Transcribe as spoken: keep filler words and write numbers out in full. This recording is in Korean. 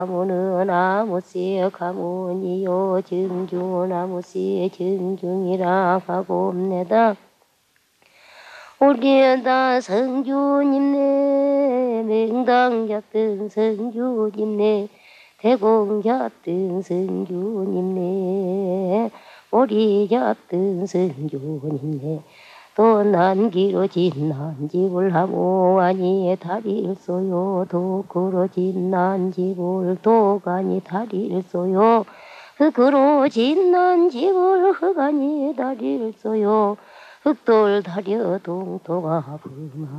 가무는 아무새 가문이요 증중 아무새 증중이라 하고옵니다. 우리다 성주님네 맹당 잡든 성주님네 대공 잡든 성주님네 오리 잡든 성주님네 또 난기로 진난 집을 하고 아니 다리를 쏘요 도구로 진난 집을 도가니 다리를 쏘요 흙으로 진난 집을 흙아니 다리를 쏘요 흙돌 다려 동토가 부마